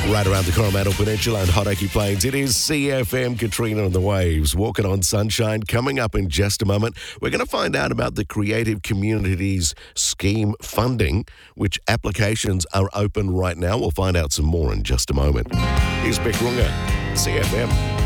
Right around the Coromandel Peninsula and Hauraki Plains, it is CFM Katrina on the Waves. Walking on Sunshine. Coming up in just a moment, we're going to find out about the Creative Communities Scheme funding, which applications are open right now. We'll find out some more in just a moment. Here's Beck Runga, CFM.